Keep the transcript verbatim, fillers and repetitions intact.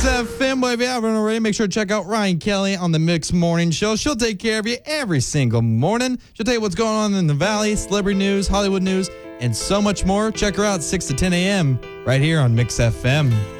F M. Well, if you haven't already, make sure to check out Ryan Kelly on the Mix Morning Show. She'll take care of you every single morning. She'll tell you what's going on in the Valley, celebrity news, Hollywood news, and so much more. Check her out six to ten a.m. right here on Mix F M.